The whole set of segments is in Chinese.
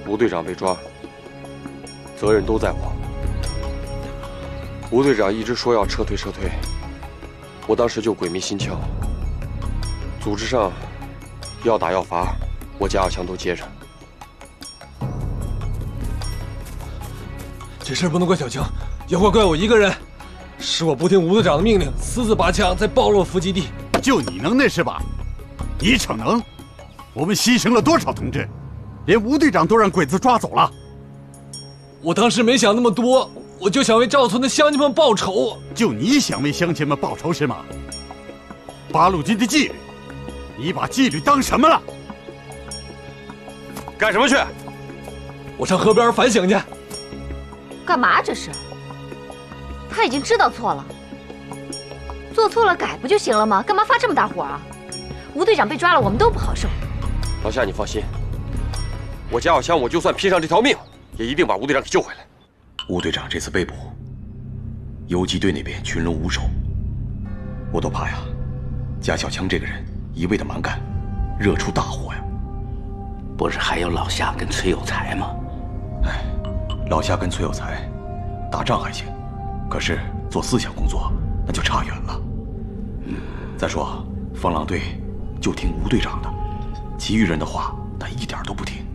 吴队长被抓，责任都在我。吴队长一直说要撤退，我当时就鬼迷心窍。组织上要打要罚，我家小强都接着。 这事儿不能怪小强，也会怪我一个人。是我不听吴队长的命令，私自拔枪，才暴露了伏击地。 就你能耐是吧？你逞能？我们牺牲了多少同志，连吴队长都让鬼子抓走了。 我当时没想那么多，我就想为赵村的乡亲们报仇。 就你想为乡亲们报仇是吗？八路军的纪律，你把纪律当什么了？ 干什么去？ 我上河边反省去。 干嘛这是？他已经知道错了，做错了改不就行了吗？干嘛发这么大火啊？吴队长被抓了，我们都不好受。 老夏，你放心，我家小强，我就算拼上这条命，也一定把吴队长给救回来。 吴队长这次被捕，游击队那边群龙无首，我都怕呀，贾小强这个人一味的蛮干，惹出大祸呀。 不是还有老夏跟崔有才吗？ 哎，老夏跟崔有才打仗还行，可是做思想工作那就差远了。再说风浪队就听吴队长的，其余人的话他一点都不听。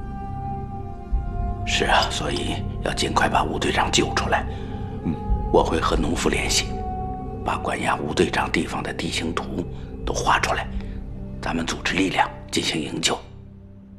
是啊，所以要尽快把吴队长救出来。我会和农夫联系，把关押吴队长地方的地形图都画出来，咱们组织力量进行营救。